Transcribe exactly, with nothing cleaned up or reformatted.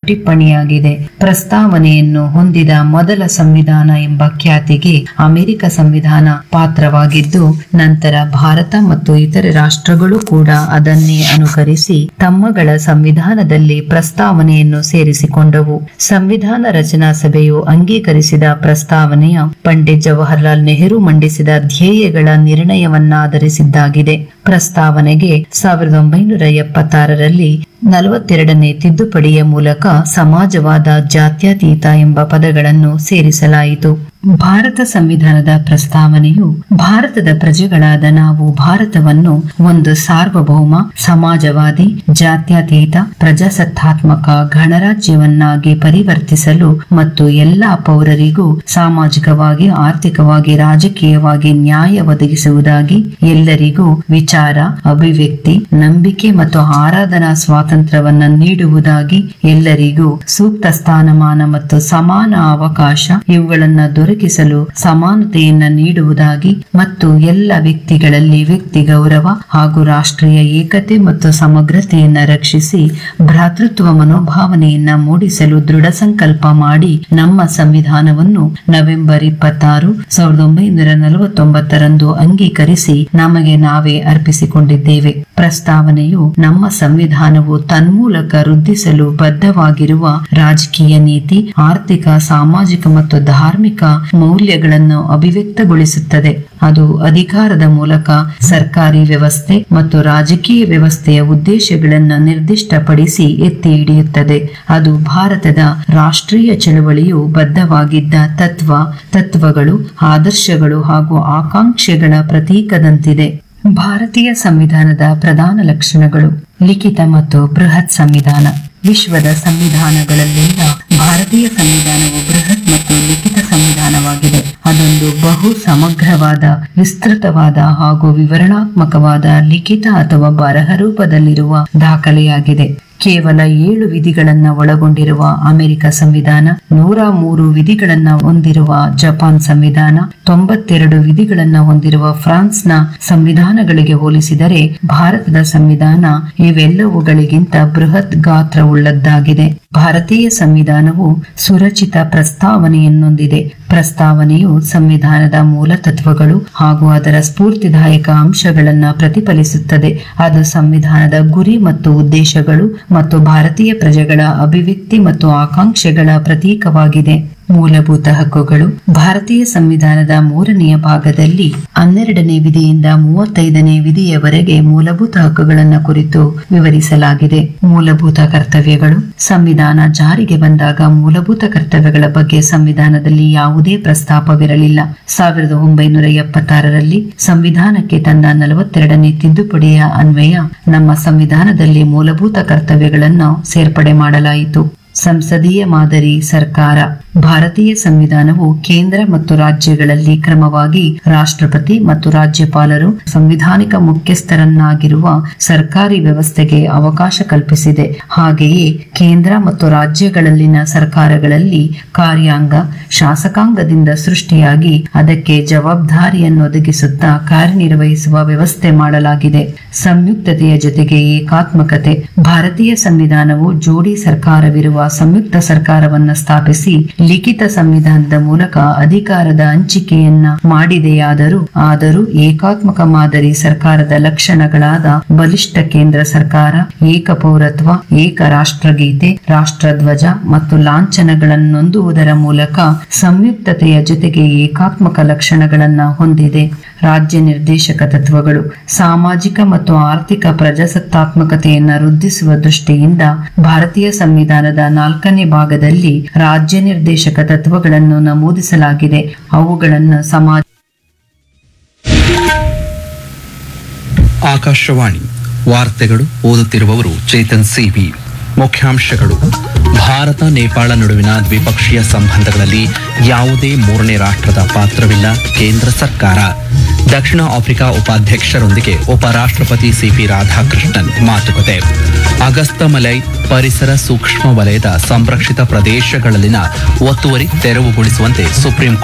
ಟಿಪ್ಪಣಿಯಾಗಿದೆ. ಪ್ರಸ್ತಾವನೆಯನ್ನು ಹೊಂದಿದ ಮೊದಲ ಸಂವಿಧಾನ ಎಂಬ ಖ್ಯಾತಿಗೆ ಅಮೆರಿಕ ಸಂವಿಧಾನ ಪಾತ್ರವಾಗಿದ್ದು, ನಂತರ ಭಾರತ ಮತ್ತು ಇತರೆ ರಾಷ್ಟ್ರಗಳು ಕೂಡ ಅದನ್ನೇ ಅನುಕರಿಸಿ ತಮ್ಮಗಳ ಸಂವಿಧಾನದಲ್ಲಿ ಪ್ರಸ್ತಾವನೆಯನ್ನು ಸೇರಿಸಿಕೊಂಡವು. ಸಂವಿಧಾನ ರಚನಾ ಸಭೆಯು ಅಂಗೀಕರಿಸಿದ ಪ್ರಸ್ತಾವನೆಯ ಪಂಡಿತ್ ಜವಾಹರಲಾಲ್ ನೆಹರು ಮಂಡಿಸಿದ ಧ್ಯೇಯಗಳ ನಿರ್ಣಯವನ್ನಾಧರಿಸಿದ್ದಾಗಿದೆ. ಪ್ರಸ್ತಾವನೆಗೆ ಸಾವಿರದ ಒಂಬೈನೂರ ಎಪ್ಪತ್ತಾರರಲ್ಲಿ ನಲವತ್ತೆರಡನೇ ತಿದ್ದುಪಡಿಯ ಮೂಲಕ ಸಮಾಜವಾದ, ಜಾತ್ಯತೀತ ಎಂಬ ಪದಗಳನ್ನು ಸೇರಿಸಲಾಯಿತು. ಭಾರತ ಸಂವಿಧಾನದ ಪ್ರಸ್ತಾವನೆಯು ಭಾರತದ ಪ್ರಜೆಗಳಾದ ನಾವು ಭಾರತವನ್ನು ಒಂದು ಸಾರ್ವಭೌಮ, ಸಮಾಜವಾದಿ, ಜಾತ್ಯತೀತ, ಪ್ರಜಾಸತ್ತಾತ್ಮಕ ಗಣರಾಜ್ಯವನ್ನಾಗಿ ಪರಿವರ್ತಿಸಲು ಮತ್ತು ಎಲ್ಲಾ ಪೌರರಿಗೂ ಸಾಮಾಜಿಕವಾಗಿ, ಆರ್ಥಿಕವಾಗಿ, ರಾಜಕೀಯವಾಗಿ ನ್ಯಾಯ ಒದಗಿಸುವುದಾಗಿ, ಎಲ್ಲರಿಗೂ ವಿಚಾರ, ಅಭಿವ್ಯಕ್ತಿ, ನಂಬಿಕೆ ಮತ್ತು ಆರಾಧನಾ ಸ್ವಾತಂತ್ರ್ಯವನ್ನ ನೀಡುವುದಾಗಿ, ಎಲ್ಲರಿಗೂ ಸೂಕ್ತ ಸ್ಥಾನಮಾನ ಮತ್ತು ಸಮಾನ ಅವಕಾಶ ಇವುಗಳನ್ನ ದೊರಕಿಸಲು ಸಮಾನತೆಯನ್ನ ನೀಡುವುದಾಗಿ ಮತ್ತು ಎಲ್ಲ ವ್ಯಕ್ತಿಗಳಲ್ಲಿ ವ್ಯಕ್ತಿ ಗೌರವ ಹಾಗೂ ರಾಷ್ಟ್ರೀಯ ಏಕತೆ ಮತ್ತು ಸಮಗ್ರತೆಯನ್ನ ರಕ್ಷಿಸಿ ಭ್ರಾತೃತ್ವ ಮನೋಭಾವನೆಯನ್ನ ಮೂಡಿಸಲು ದೃಢ ಸಂಕಲ್ಪ ಮಾಡಿ ನಮ್ಮ ಸಂವಿಧಾನವನ್ನು ನವೆಂಬರ್ ಇಪ್ಪತ್ತಾರು ಸಾವಿರದ ಒಂಬೈನೂರ ನಲವತ್ತೊಂಬತ್ತರಂದು ಅಂಗೀಕರಿಸಿ ನಮಗೆ ನಾವೇ ಅರ್ಪಿಸಿಕೊಂಡಿದ್ದೇವೆ. ಪ್ರಸ್ತಾವನೆಯು ನಮ್ಮ ಸಂವಿಧಾನವು ತನ್ಮೂಲಕ ವೃದ್ಧಿಸಲು ಬದ್ಧವಾಗಿರುವ ರಾಜಕೀಯ ನೀತಿ, ಆರ್ಥಿಕ, ಸಾಮಾಜಿಕ ಮತ್ತು ಧಾರ್ಮಿಕ ಮೌಲ್ಯಗಳನ್ನು ಅಭಿವ್ಯಕ್ತಗೊಳಿಸುತ್ತದೆ. ಅದು ಅಧಿಕಾರದ ಮೂಲಕ ಸರ್ಕಾರಿ ವ್ಯವಸ್ಥೆ ಮತ್ತು ರಾಜಕೀಯ ವ್ಯವಸ್ಥೆಯ ಉದ್ದೇಶಗಳನ್ನು ನಿರ್ದಿಷ್ಟಪಡಿಸಿ ಎತ್ತಿ ಹಿಡಿಯುತ್ತದೆ. ಅದು ಭಾರತದ ರಾಷ್ಟ್ರೀಯ ಚಳವಳಿಯು ಬದ್ಧವಾಗಿದ್ದ ತತ್ವ, ತತ್ವಗಳು, ಆದರ್ಶಗಳು ಹಾಗೂ ಆಕಾಂಕ್ಷೆಗಳ ಪ್ರತೀಕದಂತಿದೆ. ಭಾರತೀಯ ಸಂವಿಧಾನದ ಪ್ರಧಾನ ಲಕ್ಷಣಗಳು. ಲಿಖಿತ ಮತ್ತು ಬೃಹತ್ ಸಂವಿಧಾನ. ವಿಶ್ವದ ಸಂವಿಧಾನಗಳಲ್ಲೆಲ್ಲ ಭಾರತೀಯ ಸಂವಿಧಾನವು ಬೃಹತ್ ಮತ್ತು ಲಿಖಿತ ಸಂವಿಧಾನವಾಗಿದೆ. ಅದೊಂದು ಬಹು ಸಮಗ್ರವಾದ, ವಿಸ್ತೃತವಾದ ಹಾಗೂ ವಿವರಣಾತ್ಮಕವಾದ ಲಿಖಿತ ಅಥವಾ ಬರಹ ರೂಪದಲ್ಲಿರುವ ದಾಖಲೆಯಾಗಿದೆ. ಕೇವಲ ಏಳು ವಿಧಿಗಳನ್ನ ಒಳಗೊಂಡಿರುವ ಅಮೆರಿಕ ಸಂವಿಧಾನ, ನೂರ ಮೂರು ವಿಧಿಗಳನ್ನ ಹೊಂದಿರುವ ಜಪಾನ್ ಸಂವಿಧಾನ, ತೊಂಬತ್ತೆರಡು ವಿಧಿಗಳನ್ನ ಹೊಂದಿರುವ ಫ್ರಾನ್ಸ್ನ ಸಂವಿಧಾನಗಳಿಗೆ ಹೋಲಿಸಿದರೆ ಭಾರತದ ಸಂವಿಧಾನ ಇವೆಲ್ಲವುಗಳಿಗಿಂತ ಬೃಹತ್ ಗಾತ್ರವುಳ್ಳದ್ದಾಗಿದೆ. ಭಾರತೀಯ ಸಂವಿಧಾನವು ಸುರಚಿತ ಪ್ರಸ್ತಾವನೆಯನ್ನೊಂದಿದೆ. ಪ್ರಸ್ತಾವನೆಯು ಸಂವಿಧಾನದ ಮೂಲ ತತ್ವಗಳು ಹಾಗೂ ಅದರ ಸ್ಫೂರ್ತಿದಾಯಕ ಅಂಶಗಳನ್ನ ಪ್ರತಿಫಲಿಸುತ್ತದೆ. ಅದು ಸಂವಿಧಾನದ ಗುರಿ ಮತ್ತು ಉದ್ದೇಶಗಳು ಮತ್ತು ಭಾರತೀಯ ಪ್ರಜೆಗಳ ಅಭಿವ್ಯಕ್ತಿ ಮತ್ತು ಆಕಾಂಕ್ಷೆಗಳ ಪ್ರತೀಕವಾಗಿದೆ. ಮೂಲಭೂತ ಹಕ್ಕುಗಳು. ಭಾರತೀಯ ಸಂವಿಧಾನದ ಮೂರನೆಯ ಭಾಗದಲ್ಲಿ ಹನ್ನೆರಡನೇ ವಿಧಿಯಿಂದ ಮೂವತ್ತೈದನೇ ವಿಧಿಯವರೆಗೆ ಮೂಲಭೂತ ಹಕ್ಕುಗಳನ್ನ ಕುರಿತು ವಿವರಿಸಲಾಗಿದೆ. ಮೂಲಭೂತ ಕರ್ತವ್ಯಗಳು. ಸಂವಿಧಾನ ಜಾರಿಗೆ ಬಂದಾಗ ಮೂಲಭೂತ ಕರ್ತವ್ಯಗಳ ಬಗ್ಗೆ ಸಂವಿಧಾನದಲ್ಲಿ ಯಾವುದೇ ಪ್ರಸ್ತಾಪವಿರಲಿಲ್ಲ. ಸಾವಿರದ ಒಂಬೈನೂರ ಎಪ್ಪತ್ತಾರರಲ್ಲಿ ಸಂವಿಧಾನಕ್ಕೆ ತಂದ ನಲವತ್ತೆರಡನೇ ತಿದ್ದುಪಡಿಯ ಅನ್ವಯ ನಮ್ಮ ಸಂವಿಧಾನದಲ್ಲಿ ಮೂಲಭೂತ ಕರ್ತವ್ಯಗಳನ್ನು ಸೇರ್ಪಡೆ ಮಾಡಲಾಯಿತು. ಸಂಸದೀಯ ಮಾದರಿ ಸರ್ಕಾರ. ಭಾರತೀಯ ಸಂವಿಧಾನವು ಕೇಂದ್ರ ಮತ್ತು ರಾಜ್ಯಗಳಲ್ಲಿ ಕ್ರಮವಾಗಿ ರಾಷ್ಟ್ರಪತಿ ಮತ್ತು ರಾಜ್ಯಪಾಲರು ಸಂವಿಧಾನಿಕ ಮುಖ್ಯಸ್ಥರನ್ನಾಗಿರುವ ಸರ್ಕಾರಿ ವ್ಯವಸ್ಥೆಗೆ ಅವಕಾಶ ಕಲ್ಪಿಸಿದೆ. ಹಾಗೆಯೇ ಕೇಂದ್ರ ಮತ್ತು ರಾಜ್ಯಗಳಲ್ಲಿನ ಸರ್ಕಾರಗಳಲ್ಲಿ ಕಾರ್ಯಾಂಗ ಶಾಸಕಾಂಗದಿಂದ ಸೃಷ್ಟಿಯಾಗಿ ಅದಕ್ಕೆ ಜವಾಬ್ದಾರಿಯನ್ನು ಒದಗಿಸುತ್ತಾ ಕಾರ್ಯನಿರ್ವಹಿಸುವ ವ್ಯವಸ್ಥೆ ಮಾಡಲಾಗಿದೆ. ಸಂಯುಕ್ತತೆಯ ಜೊತೆಗೆ ಏಕಾತ್ಮಕತೆ. ಭಾರತೀಯ ಸಂವಿಧಾನವು ಜೋಡಿ ಸರ್ಕಾರವಿರುವ ಸಂಯುಕ್ತ ಸರ್ಕಾರವನ್ನು ಸ್ಥಾಪಿಸಿ ಲಿಖಿತ ಸಂವಿಧಾನದ ಮೂಲಕ ಅಧಿಕಾರದ ಹಂಚಿಕೆಯನ್ನ ಮಾಡಿದೆಯಾದರೂ ಆದರೂ ಏಕಾತ್ಮಕ ಮಾದರಿ ಸರ್ಕಾರದ ಲಕ್ಷಣಗಳಾದ ಬಲಿಷ್ಠ ಕೇಂದ್ರ ಸರ್ಕಾರ, ಏಕ ಪೌರತ್ವ, ಏಕ ರಾಷ್ಟ್ರಗೀತೆ, ರಾಷ್ಟ್ರಧ್ವಜ ಮತ್ತು ಲಾಂಛನಗಳನ್ನೊಂದುವುದರ ಮೂಲಕ ಸಂಯುಕ್ತತೆಯ ಜೊತೆಗೆ ಏಕಾತ್ಮಕ ಲಕ್ಷಣಗಳನ್ನ ಹೊಂದಿದೆ. ರಾಜ್ಯ ನಿರ್ದೇಶಕ ತತ್ವಗಳು. ಸಾಮಾಜಿಕ ಮತ್ತು ಆರ್ಥಿಕ ಪ್ರಜಾಸತ್ತಾತ್ಮಕತೆಯನ್ನು ವೃದ್ಧಿಸುವ ದೃಷ್ಟಿಯಿಂದ ಭಾರತೀಯ ಸಂವಿಧಾನದ ನಾಲ್ಕನೇ ಭಾಗದಲ್ಲಿ ರಾಜ್ಯ ನಿರ್ದೇಶಕ ತತ್ವಗಳನ್ನು ನಮೂದಿಸಲಾಗಿದೆ. ಅವುಗಳನ್ನು ಸಮಾಜ. ಆಕಾಶವಾಣಿ ವಾರ್ತೆಗಳು. ಓದುತ್ತಿರುವವರು ಚೇತನ್ ಸಿವಿ. ಮುಖ್ಯಾಂಶಗಳು. ಭಾರತ ನೇಪಾಳ ನಡುವಿನ ದ್ವಿಪಕ್ಷೀಯ ಸಂಬಂಧಗಳಲ್ಲಿ ಯಾವುದೇ ಮೂರನೇ ರಾಷ್ಟ್ರದ ಪಾತ್ರವಿಲ್ಲ, ಕೇಂದ್ರ ಸರ್ಕಾರ. ದಕ್ಷಿಣ ಆಫ್ರಿಕಾ ಉಪಾಧ್ಯಕ್ಷರೊಂದಿಗೆ ಉಪರಾಷ್ಟ್ರಪತಿ ಸಿಪಿ ರಾಧಾಕೃಷ್ಣನ್ ಮಾತುಕತೆ. ಅಗಸ್ತಮಲೈ ಪರಿಸರ ಸೂಕ್ಷ್ಮ ವಲಯದ ಸಂರಕ್ಷಿತ ಪ್ರದೇಶಗಳಲ್ಲಿನ ಒತ್ತುವರಿ ತೆರವುಗೊಳಿಸುವಂತೆ ಸುಪ್ರೀಂ